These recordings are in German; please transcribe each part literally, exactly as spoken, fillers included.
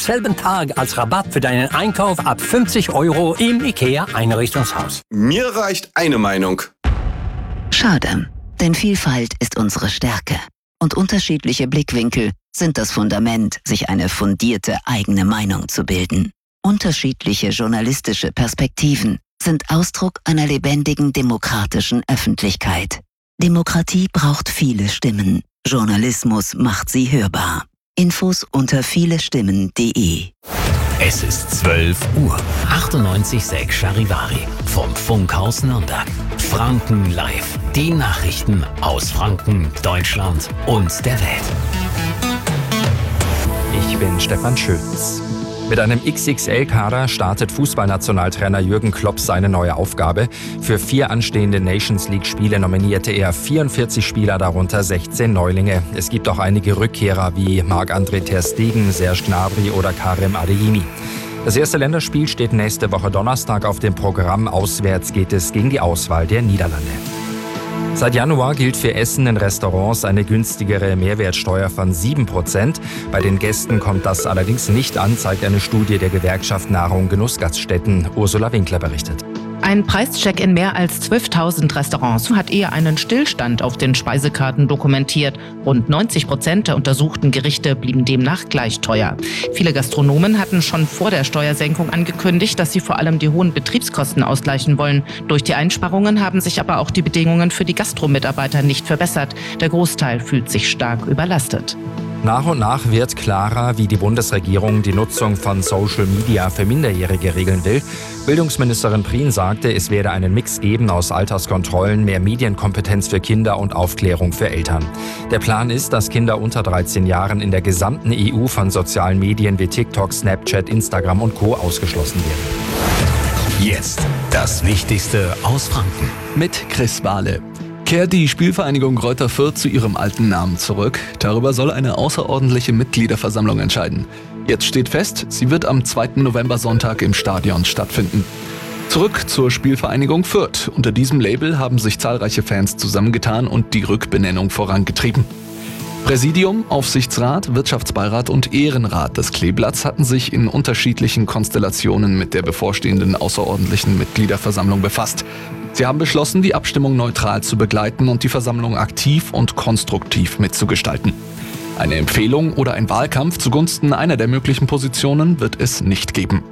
selben Tag als Rabatt für deinen Einkauf ab fünfzig Euro im IKEA Einrichtungshaus. Mir reicht eine Meinung. Schade, denn Vielfalt ist unsere Stärke. Und unterschiedliche Blickwinkel sind das Fundament, sich eine fundierte eigene Meinung zu bilden. Unterschiedliche journalistische Perspektiven sind Ausdruck einer lebendigen demokratischen Öffentlichkeit. Demokratie braucht viele Stimmen. Journalismus macht sie hörbar. Infos unter vielestimmen punkt de. Es ist zwölf Uhr. achtundneunzig Komma sechs Charivari vom Funkhaus Nürnberg. Franken live. Die Nachrichten aus Franken, Deutschland und der Welt. Ich bin Stefan Schöns. Mit einem X X L-Kader startet Fußballnationaltrainer Jürgen Klopp seine neue Aufgabe. Für vier anstehende Nations-League-Spiele nominierte er vierundvierzig Spieler, darunter sechzehn Neulinge. Es gibt auch einige Rückkehrer wie Marc-André ter Stegen, Serge Gnabry oder Karim Adeyemi. Das erste Länderspiel steht nächste Woche Donnerstag auf dem Programm. Auswärts geht es gegen die Auswahl der Niederlande. Seit Januar gilt für Essen in Restaurants eine günstigere Mehrwertsteuer von sieben Prozent. Bei den Gästen kommt das allerdings nicht an, zeigt eine Studie der Gewerkschaft Nahrung Genussgaststätten. Ursula Winkler berichtet. Ein Preischeck in mehr als zwölftausend Restaurants hat eher einen Stillstand auf den Speisekarten dokumentiert. Rund neunzig Prozent der untersuchten Gerichte blieben demnach gleich teuer. Viele Gastronomen hatten schon vor der Steuersenkung angekündigt, dass sie vor allem die hohen Betriebskosten ausgleichen wollen. Durch die Einsparungen haben sich aber auch die Bedingungen für die Gastromitarbeiter nicht verbessert. Der Großteil fühlt sich stark überlastet. Nach und nach wird klarer, wie die Bundesregierung die Nutzung von Social Media für Minderjährige regeln will. Bildungsministerin Prien sagte, es werde einen Mix geben aus Alterskontrollen, mehr Medienkompetenz für Kinder und Aufklärung für Eltern. Der Plan ist, dass Kinder unter dreizehn Jahren in der gesamten E U von sozialen Medien wie TikTok, Snapchat, Instagram und Co. ausgeschlossen werden. Jetzt das Wichtigste aus Franken. Mit Chris Wahle. Kehrt die Spielvereinigung Greuther Fürth zu ihrem alten Namen zurück? Darüber soll eine außerordentliche Mitgliederversammlung entscheiden. Jetzt steht fest, sie wird am zweiten November-Sonntag im Stadion stattfinden. Zurück zur Spielvereinigung Fürth. Unter diesem Label haben sich zahlreiche Fans zusammengetan und die Rückbenennung vorangetrieben. Präsidium, Aufsichtsrat, Wirtschaftsbeirat und Ehrenrat des Kleeblatts hatten sich in unterschiedlichen Konstellationen mit der bevorstehenden außerordentlichen Mitgliederversammlung befasst. Sie haben beschlossen, die Abstimmung neutral zu begleiten und die Versammlung aktiv und konstruktiv mitzugestalten. Eine Empfehlung oder ein Wahlkampf zugunsten einer der möglichen Positionen wird es nicht geben.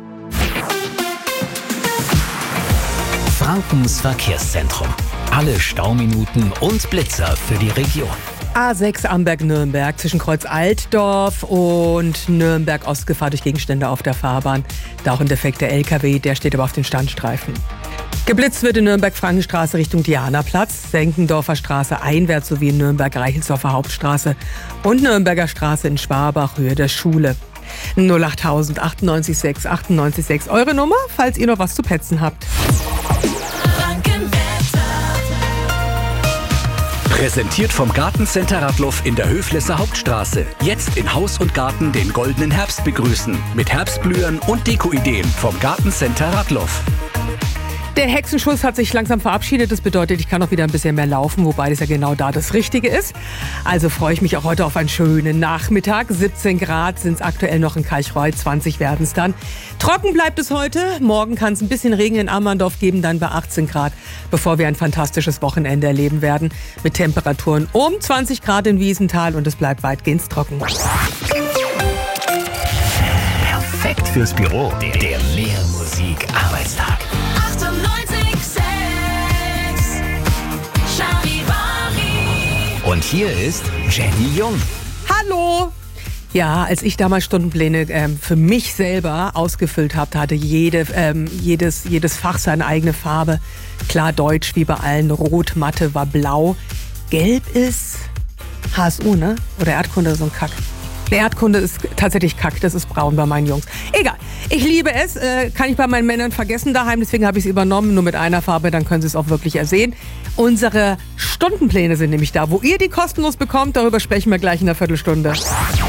Frankens Verkehrszentrum. Alle Stauminuten und Blitzer für die Region. A sechs Amberg-Nürnberg zwischen Kreuz Altdorf und Nürnberg-Ostgefahr durch Gegenstände auf der Fahrbahn. Da auch ein defekter L K W, der steht aber auf den Standstreifen. Geblitzt wird in Nürnberg-Frankenstraße Richtung Dianaplatz, Senkendorfer Straße einwärts sowie in Nürnberg-Reichelsdorfer Hauptstraße und Nürnberger Straße in Schwabach, Höhe der Schule. null achttausend achtundneunzig sechs achtundneunzig sechs, eure Nummer, falls ihr noch was zu petzen habt. Präsentiert vom Gartencenter Radloff in der Höflesser Hauptstraße. Jetzt in Haus und Garten den goldenen Herbst begrüßen. Mit Herbstblühern und Dekoideen vom Gartencenter Radloff. Der Hexenschuss hat sich langsam verabschiedet. Das bedeutet, ich kann noch wieder ein bisschen mehr laufen, wobei das ja genau da das Richtige ist. Also freue ich mich auch heute auf einen schönen Nachmittag. siebzehn Grad sind es aktuell noch in Kalchreuth, zwanzig werden es dann. Trocken bleibt es heute. Morgen kann es ein bisschen Regen in Ammerndorf geben, dann bei achtzehn Grad, bevor wir ein fantastisches Wochenende erleben werden. Mit Temperaturen um zwanzig Grad in Wiesenthal und es bleibt weitgehend trocken. Perfekt fürs Büro. Der, der Mehr Musik Arbeitstag. Und hier ist Jenny Jung. Hallo! Ja, als ich damals Stundenpläne ähm, für mich selber ausgefüllt habe, hatte jede, ähm, jedes, jedes Fach seine eigene Farbe. Klar Deutsch wie bei allen, Rot, Mathe war blau. Gelb ist H S U, ne? Oder Erdkunde, so ein Kack. Die Erdkunde ist tatsächlich Kack, das ist braun bei meinen Jungs. Egal, ich liebe es, äh, kann ich bei meinen Männern vergessen daheim, deswegen habe ich es übernommen, nur mit einer Farbe, dann können sie es auch wirklich ersehen. Unsere Stundenpläne sind nämlich da, wo ihr die kostenlos bekommt, darüber sprechen wir gleich in einer Viertelstunde.